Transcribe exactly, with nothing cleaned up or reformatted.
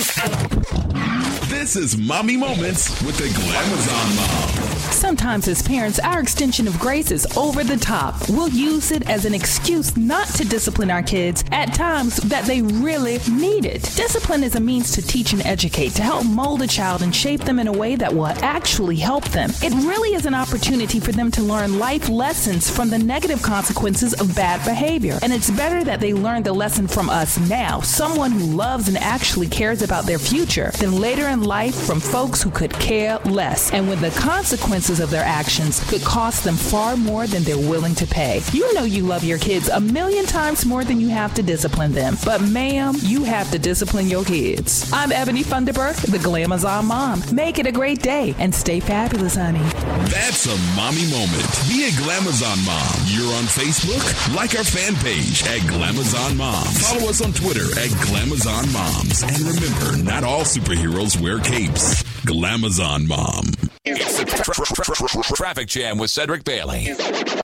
This is Mommy Moments with the Glamazon Mom. Sometimes as parents, our extension of grace is over the top. We'll use it as an excuse not to discipline our kids at times that they really need it. Discipline is a means to teach and educate, to help mold a child and shape them in a way that will actually help them. It really is an opportunity for them to learn life lessons from the negative consequences of bad behavior. And it's better that they learn the lesson from us now, someone who loves and actually cares about their future, than later in life from folks who could care less. And when the consequences of their actions could cost them far more than they're willing to pay. You know you love your kids a million times more than you have to discipline them. But ma'am, you have to discipline your kids. I'm Ebony Funderburk, the Glamazon Mom. Make it a great day and stay fabulous, honey. That's a mommy moment. Be a Glamazon Mom. You're on Facebook? Like our fan page at Glamazon Moms. Follow us on Twitter at Glamazon Moms. And remember, not all superheroes wear capes. Glamazon Mom. It's the tra- tra- tra- tra- Traffic Jam with Cedric Bailey.